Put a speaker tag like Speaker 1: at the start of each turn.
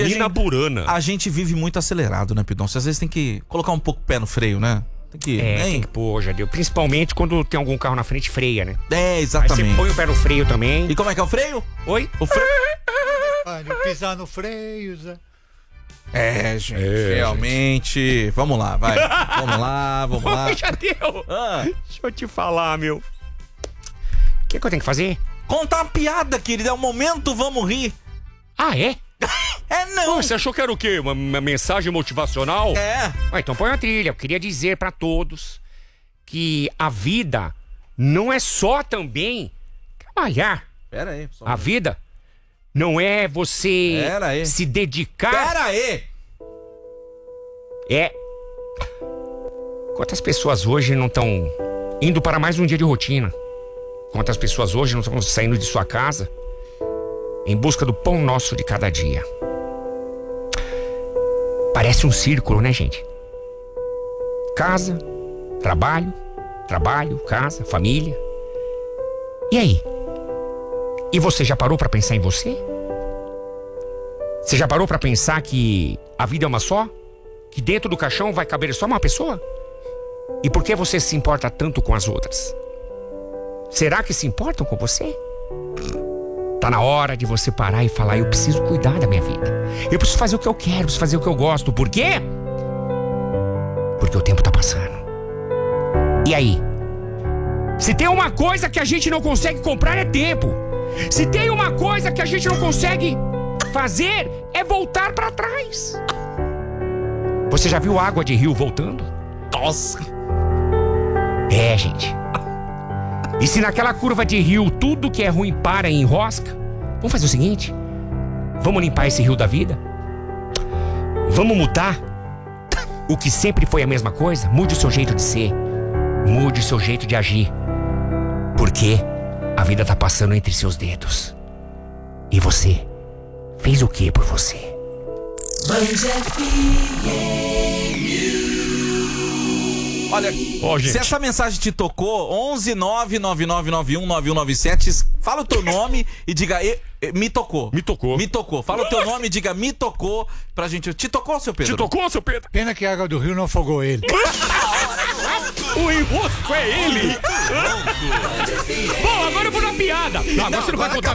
Speaker 1: dia
Speaker 2: Nina Burana.
Speaker 1: a gente vive muito acelerado, né, Pidoncio? Às vezes tem que colocar um pouco o pé no freio, né? Tem que,
Speaker 2: Tem que pôr, Jadeu. Principalmente quando tem algum carro na frente, freia, né?
Speaker 1: É, exatamente.
Speaker 2: Aí você põe o pé no freio também.
Speaker 1: E como é que é o freio?
Speaker 2: Oi?
Speaker 1: O freio.
Speaker 3: Pisar no freio, Zé.
Speaker 1: Gente, realmente. Gente. Vamos lá, vai. Vamos lá.
Speaker 2: Oi, Jadeu. Deixa eu te falar, meu. O que eu tenho que fazer?
Speaker 1: Contar uma piada, querido. É o momento, vamos rir.
Speaker 2: Ah, é?
Speaker 1: Não.
Speaker 2: Você achou que era o quê? Uma mensagem motivacional? Então põe a trilha. Eu queria dizer pra todos que a vida não é só também trabalhar.
Speaker 1: Pera aí.
Speaker 2: A vida não é você se dedicar...
Speaker 1: Pera aí.
Speaker 2: Quantas pessoas hoje não estão indo para mais um dia de rotina? Quantas pessoas hoje não estão saindo de sua casa em busca do pão nosso de cada dia? Parece um círculo, né, gente? Casa, trabalho, casa, família. E aí? E você já parou pra pensar em você? Você já parou pra pensar que a vida é uma só? Que dentro do caixão vai caber só uma pessoa? E por que você se importa tanto com as outras? Será que se importam com você? Tá na hora de você parar e falar: eu preciso cuidar da minha vida. Eu preciso fazer o que eu quero, preciso fazer o que eu gosto. Por quê? Porque o tempo tá passando. E aí? Se tem uma coisa que a gente não consegue comprar, é tempo. Se tem uma coisa que a gente não consegue fazer, é voltar pra trás. Você já viu água de rio voltando?
Speaker 1: Nossa.
Speaker 2: Gente. E se naquela curva de rio tudo que é ruim para e enrosca, vamos fazer o seguinte: vamos limpar esse rio da vida? Vamos mudar o que sempre foi a mesma coisa? Mude o seu jeito de ser, mude o seu jeito de agir, porque a vida tá passando entre seus dedos. E você fez o que por você?
Speaker 1: Olha, se essa mensagem te tocou, 11 99991 9197, fala o teu nome e diga: me tocou.
Speaker 2: Me tocou.
Speaker 1: Me tocou. Fala o teu nome e diga: me tocou, pra gente. Te tocou, seu Pedro?
Speaker 2: Te tocou, seu Pedro?
Speaker 3: Pena que a água do rio não afogou ele.
Speaker 2: O enrosco é ele. Bom, agora eu vou na piada. Não, agora você não vai contar